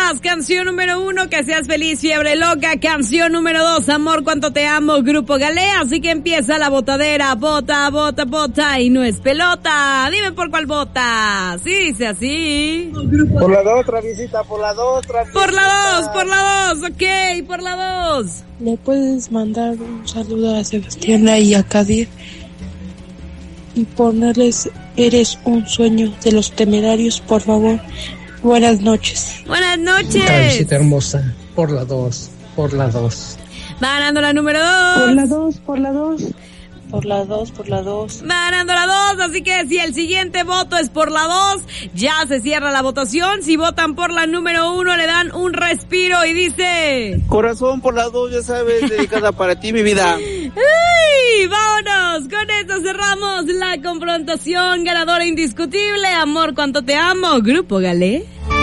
Paz, canción número 1, Que seas feliz, Fiebre loca, canción número 2, Amor cuánto te amo, Grupo Galé, así que empieza la botadera, bota, bota, bota, y no es pelota, dime por cuál bota, sí dice así. Por la 2, Travisita, por la 2, Travisita. Por la 2, ok, por la 2. ¿Le puedes mandar un saludo a Sebastiana y a Kadir? Y ponerles Eres un sueño de Los Temerarios, por favor. Buenas noches. Buenas noches. Travisita hermosa, por la 2, por la 2. Va ganando la número 2. Por la 2, por la 2. Por la 2, por la 2. Va ganando la 2, así que si el siguiente voto es por la 2, ya se cierra la votación. Si votan por la número 1, le dan un respiro y dice... Corazón por la 2, ya sabes, dedicada para ti, mi vida. ¡Ay! ¡Vámonos! Con esto cerramos la confrontación ganadora indiscutible. Amor, cuánto te amo, Grupo Galé.